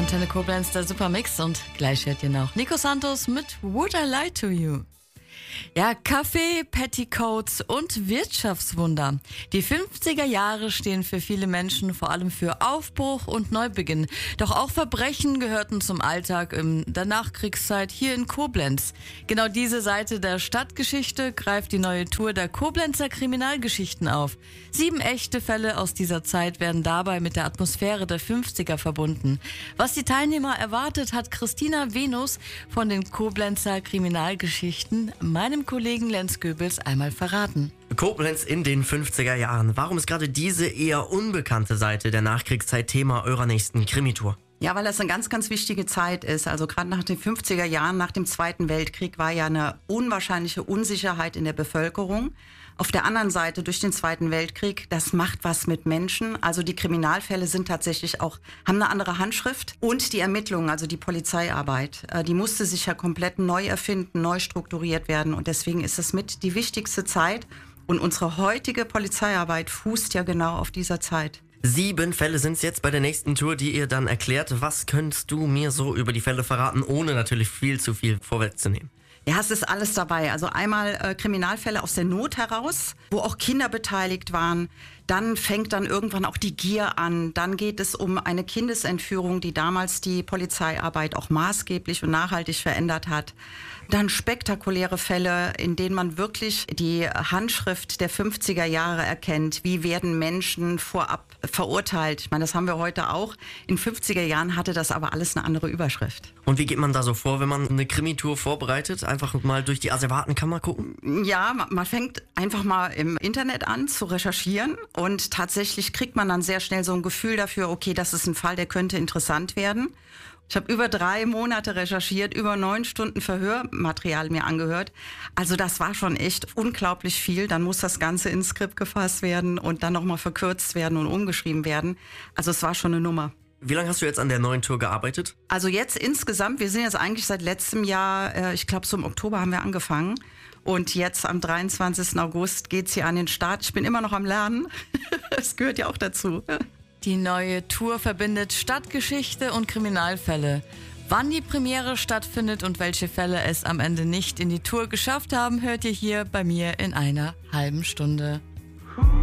Antenne Koblenz, der Supermix, und gleich hört ihr noch Nico Santos mit Would I Lie to You? Ja, Kaffee, Petticoats und Wirtschaftswunder. Die 50er Jahre stehen für viele Menschen vor allem für Aufbruch und Neubeginn. Doch auch Verbrechen gehörten zum Alltag in der Nachkriegszeit hier in Koblenz. Genau diese Seite der Stadtgeschichte greift die neue Tour der Koblenzer Kriminalgeschichten auf. 7 echte Fälle aus dieser Zeit werden dabei mit der Atmosphäre der 50er verbunden. Was die Teilnehmer erwartet, hat Christina Venus von den Koblenzer Kriminalgeschichten meinem Kollegen Lenz Goebels einmal verraten. Koblenz in den 50er Jahren. Warum ist gerade diese eher unbekannte Seite der Nachkriegszeit Thema eurer nächsten Krimitour? Ja, weil das eine ganz, ganz wichtige Zeit ist. Also gerade nach den 50er Jahren, nach dem Zweiten Weltkrieg, war ja eine unwahrscheinliche Unsicherheit in der Bevölkerung. Auf der anderen Seite durch den Zweiten Weltkrieg, das macht was mit Menschen. Also die Kriminalfälle sind tatsächlich auch, haben eine andere Handschrift. Und die Ermittlungen, also die Polizeiarbeit, die musste sich ja komplett neu erfinden, neu strukturiert werden. Und deswegen ist es mit die wichtigste Zeit. Und unsere heutige Polizeiarbeit fußt ja genau auf dieser Zeit. 7 Fälle sind es jetzt bei der nächsten Tour, die ihr dann erklärt. Was könntest du mir so über die Fälle verraten, ohne natürlich viel zu viel vorwegzunehmen? Ja, es ist alles dabei. Also einmal Kriminalfälle aus der Not heraus, wo auch Kinder beteiligt waren. Dann fängt dann irgendwann auch die Gier an. Dann geht es um eine Kindesentführung, die damals die Polizeiarbeit auch maßgeblich und nachhaltig verändert hat. Dann spektakuläre Fälle, in denen man wirklich die Handschrift der 50er Jahre erkennt. Wie werden Menschen vorab verurteilt? Ich meine, das haben wir heute auch. In 50er Jahren hatte das aber alles eine andere Überschrift. Und wie geht man da so vor, wenn man eine Krimitour vorbereitet? Einfach mal durch die Asservatenkammer gucken? Ja, man fängt einfach mal im Internet an zu recherchieren. Und tatsächlich kriegt man dann sehr schnell so ein Gefühl dafür, okay, das ist ein Fall, der könnte interessant werden. Ich habe über 3 Monate recherchiert, über 9 Stunden Verhörmaterial mir angehört. Also das war schon echt unglaublich viel. Dann muss das Ganze ins Skript gefasst werden und dann nochmal verkürzt werden und umgeschrieben werden. Also es war schon eine Nummer. Wie lange hast du jetzt an der neuen Tour gearbeitet? Also jetzt insgesamt, wir sind jetzt eigentlich seit letztem Jahr, ich glaube so im Oktober haben wir angefangen. Und jetzt am 23. August geht's hier an den Start. Ich bin immer noch am Lernen. Das gehört ja auch dazu. Die neue Tour verbindet Stadtgeschichte und Kriminalfälle. Wann die Premiere stattfindet und welche Fälle es am Ende nicht in die Tour geschafft haben, hört ihr hier bei mir in einer halben Stunde.